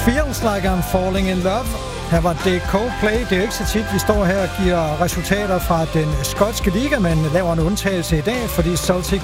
Feels Like I'm Falling in Love. Her var det Coldplay. Det er jo ikke så tit, vi står her og giver resultater fra den skotske liga, men laver en undtagelse i dag, fordi Celtic